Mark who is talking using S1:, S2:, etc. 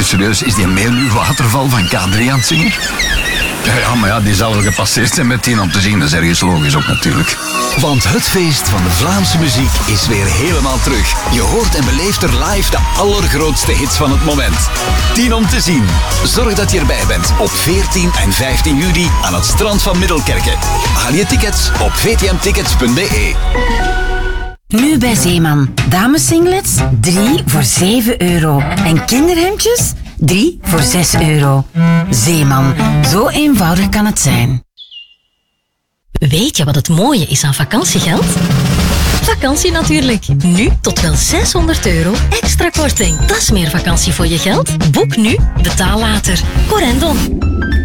S1: Even serieus, is die Meel nu Waterval van K3 aan het zingen? Ja, maar ja, die zal er gepasseerd zijn met 10 om te zien. Dat is ergens logisch ook natuurlijk.
S2: Want het feest van de Vlaamse muziek is weer helemaal terug. Je hoort en beleeft er live de allergrootste hits van het moment. 10 om te zien. Zorg dat je erbij bent op 14 en 15 juli aan het strand van Middelkerke. Haal je tickets op vtmtickets.be.
S3: Nu bij Zeeman. Damessinglets 3 voor 7 euro. En kinderhemdjes 3 voor 6 euro. Zeeman. Zo eenvoudig kan het zijn.
S4: Weet je wat het mooie is aan vakantiegeld? Vakantie natuurlijk. Nu tot wel 600 euro extra korting. Dat is meer vakantie voor je geld. Boek nu, betaal later. Corendon.